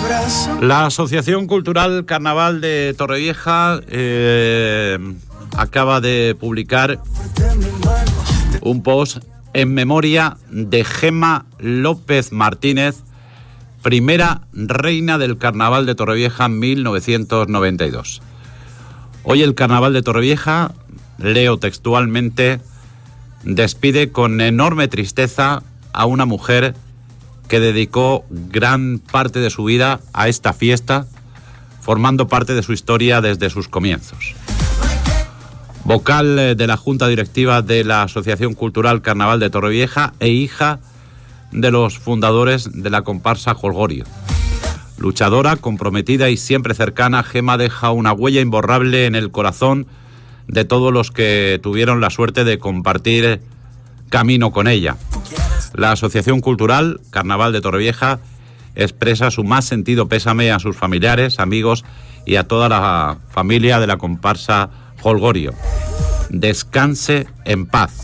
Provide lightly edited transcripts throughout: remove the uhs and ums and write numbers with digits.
La Asociación Cultural Carnaval de Torrevieja acaba de publicar un post en memoria de Gemma López Martínez, primera reina del Carnaval de Torrevieja en 1992. Hoy el Carnaval de Torrevieja, leo textualmente, despide con enorme tristeza a una mujer que dedicó gran parte de su vida a esta fiesta, formando parte de su historia desde sus comienzos. Vocal de la Junta Directiva de la Asociación Cultural Carnaval de Torrevieja e hija de los fundadores de la comparsa Jolgorio. Luchadora, comprometida y siempre cercana, Gemma deja una huella imborrable en el corazón de todos los que tuvieron la suerte de compartir camino con ella. La Asociación Cultural Carnaval de Torrevieja expresa su más sentido pésame a sus familiares, amigos y a toda la familia de la comparsa Jolgorio. Descanse en paz.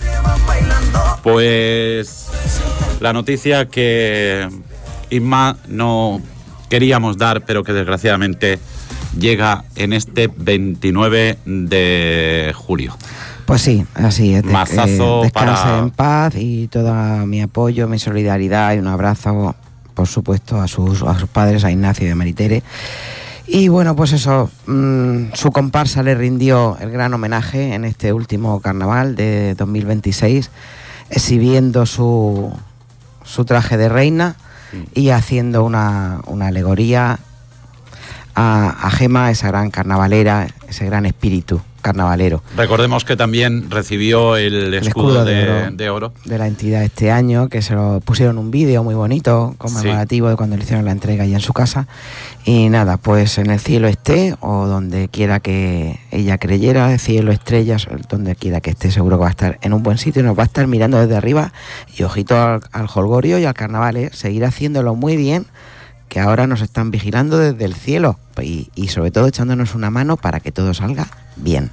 Pues la noticia que Inma no queríamos dar, pero que desgraciadamente llega en este 29 de julio. Pues sí, así es. Mazazo descanse para... en paz y todo mi apoyo, mi solidaridad y un abrazo, por supuesto, a sus padres, a Ignacio y a Maritere. Y bueno, pues eso, su comparsa le rindió el gran homenaje en este último carnaval de 2026, exhibiendo su traje de reina y haciendo una alegoría a Gemma, esa gran carnavalera, ese gran espíritu carnavalero. Recordemos que también recibió el escudo de oro de la entidad este año, que se lo pusieron un vídeo muy bonito, conmemorativo, de cuando le hicieron la entrega allá en su casa. Y nada, pues en el cielo esté, o donde quiera que ella creyera, cielo, estrellas, donde quiera que esté, seguro que va a estar en un buen sitio y nos va a estar mirando desde arriba. Y ojito al Jolgorio y al carnaval, seguir haciéndolo muy bien, que ahora nos están vigilando desde el cielo y sobre todo echándonos una mano para que todo salga bien.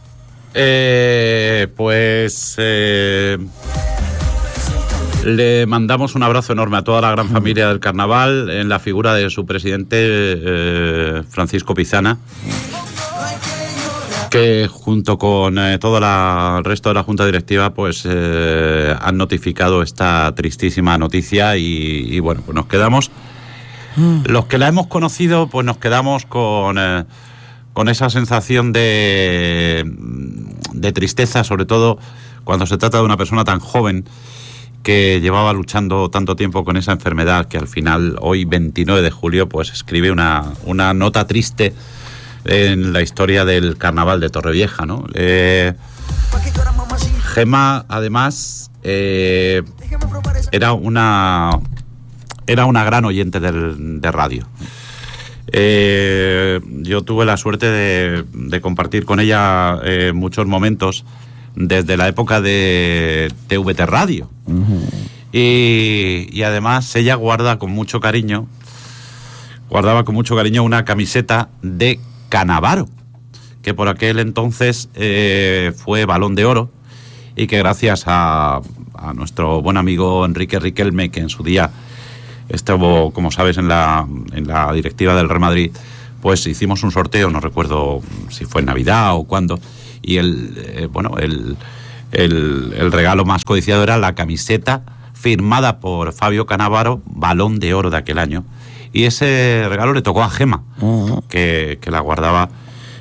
Le mandamos un abrazo enorme a toda la gran familia del carnaval, en la figura de su presidente, Francisco Pizana, que junto con todo el resto de la Junta Directiva pues han notificado esta tristísima noticia y bueno, pues nos quedamos... Los que la hemos conocido, pues nos quedamos con esa sensación de tristeza, sobre todo cuando se trata de una persona tan joven que llevaba luchando tanto tiempo con esa enfermedad, que al final, hoy 29 de julio, pues escribe una nota triste en la historia del Carnaval de Torrevieja, ¿no? Gemma, además, era una gran oyente de radio. Yo tuve la suerte de compartir con ella muchos momentos desde la época de TVT Radio. Uh-huh. Y además ella guardaba con mucho cariño una camiseta de Canavaro, que por aquel entonces fue Balón de Oro, y que gracias a nuestro buen amigo Enrique Riquelme, que en su día estuvo, como sabes, en la directiva del Real Madrid, pues hicimos un sorteo, no recuerdo si fue en Navidad o cuándo, y el regalo más codiciado era la camiseta firmada por Fabio Canavaro, Balón de Oro de aquel año, y ese regalo le tocó a Gemma, uh-huh, que la guardaba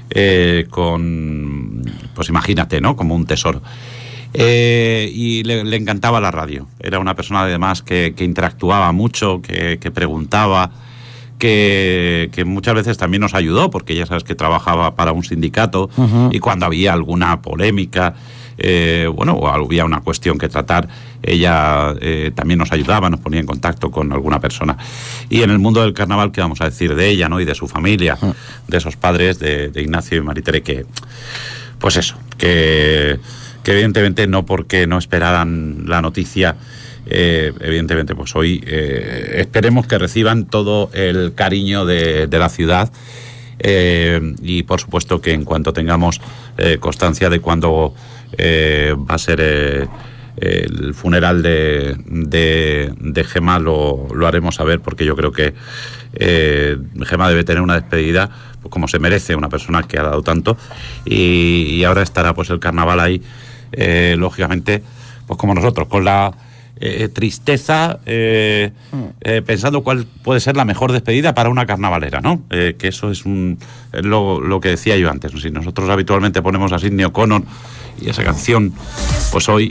pues imagínate, ¿no?, como un tesoro. Y le encantaba la radio. Era una persona además que interactuaba mucho, que preguntaba, que muchas veces también nos ayudó, porque ya sabes que trabajaba para un sindicato, uh-huh, y cuando había alguna polémica, o había una cuestión que tratar, ella también nos ayudaba, nos ponía en contacto con alguna persona. Y en el mundo del carnaval, ¿qué vamos a decir de ella, ¿no?, y de su familia, uh-huh, de esos padres, de Ignacio y Maritere, que pues eso, que evidentemente no porque no esperaran la noticia, evidentemente pues hoy esperemos que reciban todo el cariño de la ciudad, y por supuesto que en cuanto tengamos constancia de cuándo va a ser el funeral de Gemma lo haremos saber, porque yo creo que Gemma debe tener una despedida pues como se merece una persona que ha dado tanto, y ahora estará pues el carnaval ahí, lógicamente, pues como nosotros, con la tristeza, pensando cuál puede ser la mejor despedida para una carnavalera, ¿no? Que eso es lo que decía yo antes, ¿no? Si nosotros habitualmente ponemos a Sidney O'Connor y esa canción, pues hoy,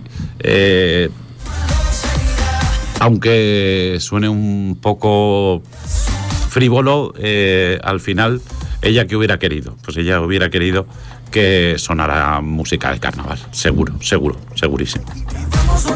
aunque suene un poco frívolo, al final, ella que hubiera querido, pues ella hubiera querido que sonara música de carnaval, segurísimo.